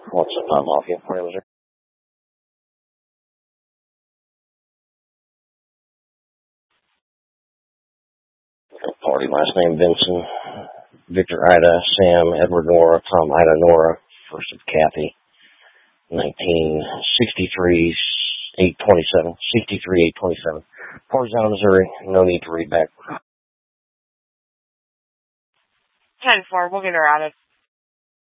What's up, I'm off you. Where was it? Party, last name Vincent, Victor Ida, Sam, Edward Nora, Tom Ida Nora, first of Kathy, 1963, 827, 63, 827. Port Missouri, no need to read back. 10-4, we'll get her out of